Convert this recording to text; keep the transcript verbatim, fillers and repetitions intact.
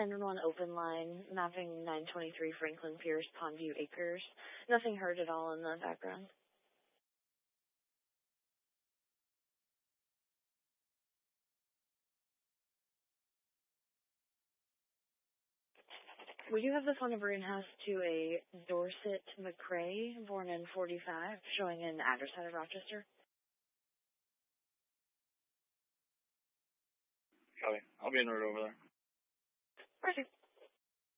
ten one open line, mapping nine twenty-three Franklin Pierce, Pondview Acres. Nothing heard at all in the background. We do have this on a greenhouse to a Dorset McCrae, born in forty-five, showing an address out of Rochester. Copy. I'll be en route over there. Perfect.